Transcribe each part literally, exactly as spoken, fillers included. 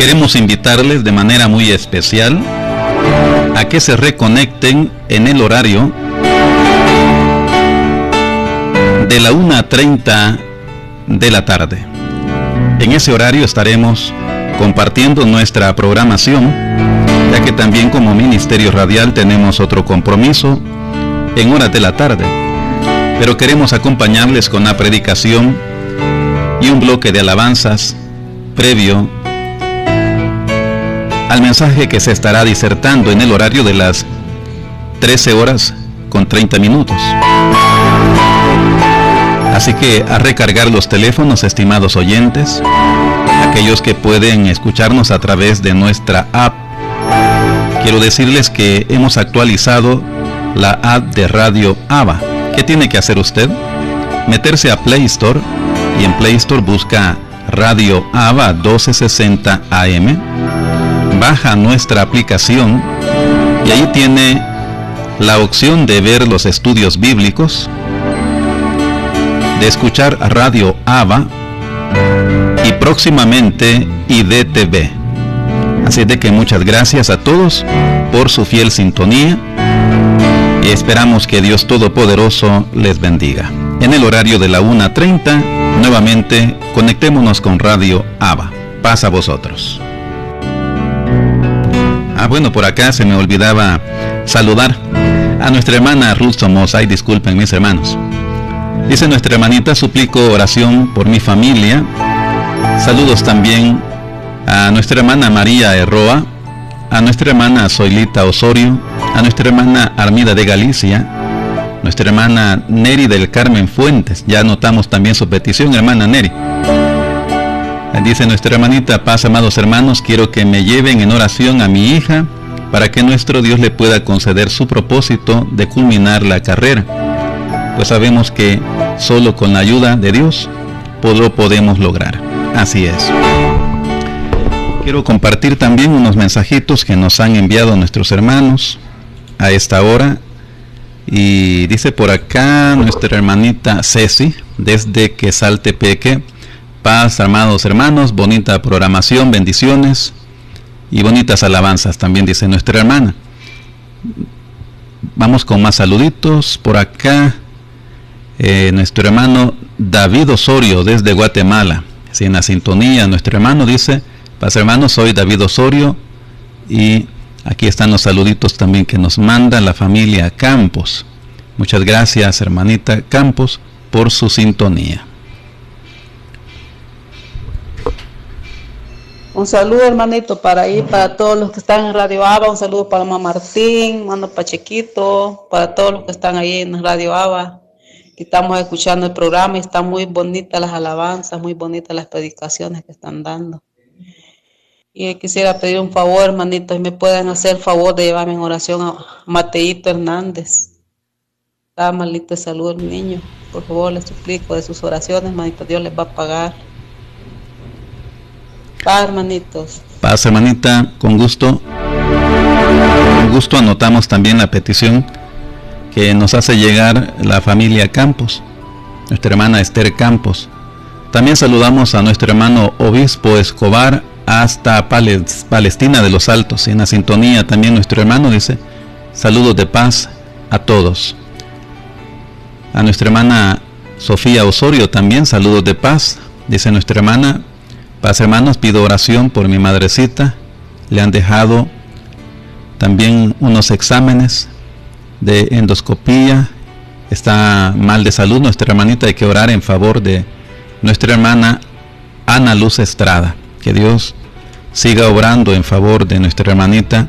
queremos invitarles de manera muy especial a que se reconecten en el horario de la una treinta de la tarde. En ese horario estaremos compartiendo nuestra programación, ya que también como Ministerio Radial tenemos otro compromiso en horas de la tarde, pero queremos acompañarles con la predicación y un bloque de alabanzas previo al mensaje que se estará disertando en el horario de las trece horas con treinta minutos. Así que a recargar los teléfonos, estimados oyentes, aquellos que pueden escucharnos a través de nuestra app. Quiero decirles que hemos actualizado la app de Radio ABA. ¿Qué tiene que hacer usted? Meterse a Play Store y en Play Store busca Radio ABA doce sesenta A M. Baja nuestra aplicación y ahí tiene la opción de ver los estudios bíblicos, de escuchar Radio ABA y próximamente I D T V. Así de que muchas gracias a todos por su fiel sintonía y esperamos que Dios Todopoderoso les bendiga. En el horario de la una treinta, nuevamente conectémonos con Radio ABA. Paz a vosotros. Ah, bueno, por acá se me olvidaba saludar a nuestra hermana Ruth Somoza. Ay, disculpen mis hermanos. Dice nuestra hermanita: suplico oración por mi familia. Saludos también a nuestra hermana María Herroa, a nuestra hermana Zoilita Osorio, a nuestra hermana Armida de Galicia, nuestra hermana Neri del Carmen Fuentes. Ya anotamos también su petición, hermana Neri. Dice nuestra hermanita: paz, amados hermanos, quiero que me lleven en oración a mi hija para que nuestro Dios le pueda conceder su propósito de culminar la carrera, pues sabemos que solo con la ayuda de Dios lo podemos lograr. Así es. Quiero compartir también unos mensajitos que nos han enviado nuestros hermanos a esta hora. Y dice por acá nuestra hermanita Ceci, desde Quesaltepeque: paz, amados hermanos, bonita programación, bendiciones y bonitas alabanzas, también dice nuestra hermana. Vamos con más saluditos. Por acá eh, nuestro hermano David Osorio desde Guatemala, sí, en la sintonía. Nuestro hermano dice: paz, hermanos, soy David Osorio, y aquí están los saluditos también que nos manda la familia Campos. Muchas gracias, hermanita Campos, por su sintonía. Un saludo, hermanito, para ahí, para todos los que están en Radio ABA. Un saludo para mamá Martín, mano Pachequito, para todos los que están ahí en Radio ABA. Estamos escuchando el programa y están muy bonitas las alabanzas, muy bonitas las predicaciones que están dando. Y quisiera pedir un favor, hermanito, si me pueden hacer el favor de llevarme en oración a Mateito Hernández. Está malito de salud el niño. Por favor, les suplico de sus oraciones, hermanito, Dios les va a pagar. Paz, hermanitos. Paz, hermanita, con gusto. Con gusto anotamos también la petición que nos hace llegar la familia Campos, nuestra hermana Esther Campos. También saludamos a nuestro hermano Obispo Escobar hasta Palestina de los Altos. En la sintonía también nuestro hermano dice: saludos de paz a todos. A nuestra hermana Sofía Osorio también saludos de paz. Dice nuestra hermana: paz, hermanos, pido oración por mi madrecita. Le han dejado también unos exámenes de endoscopía. Está mal de salud nuestra hermanita. Hay que orar en favor de nuestra hermana Ana Luz Estrada. Que Dios siga obrando en favor de nuestra hermanita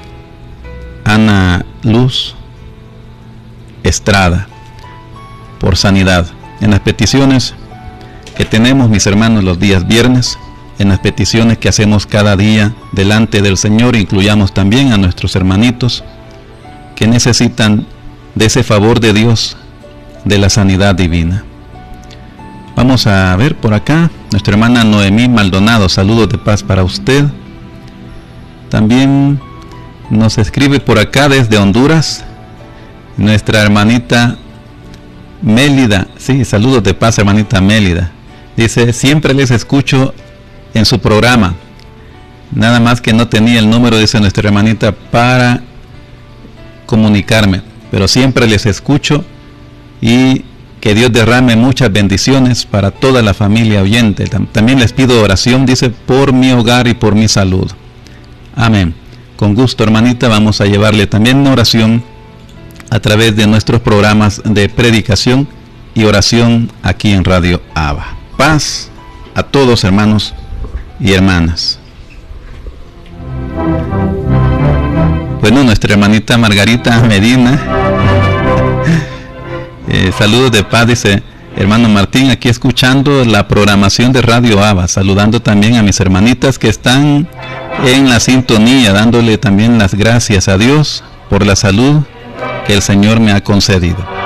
Ana Luz Estrada por sanidad. En las peticiones que tenemos, mis hermanos, los días viernes, en las peticiones que hacemos cada día delante del Señor, incluyamos también a nuestros hermanitos que necesitan de ese favor de Dios, de la sanidad divina. Vamos a ver por acá, nuestra hermana Noemí Maldonado, saludos de paz para usted. También nos escribe por acá desde Honduras nuestra hermanita Mélida. Sí, saludos de paz, hermanita Mélida. Dice: siempre les escucho en su programa. Nada más que no tenía el número, dice nuestra hermanita, para comunicarme, pero siempre les escucho y que Dios derrame muchas bendiciones para toda la familia oyente. También les pido oración, dice, por mi hogar y por mi salud. Amén. Con gusto, hermanita, vamos a llevarle también una oración a través de nuestros programas de predicación y oración aquí en Radio Abba. Paz a todos, hermanos y hermanas. Bueno, nuestra hermanita Margarita Medina, eh, saludos de paz, dice hermano Martín, aquí escuchando la programación de Radio Abba, saludando también a mis hermanitas que están en la sintonía, dándole también las gracias a Dios por la salud que el Señor me ha concedido.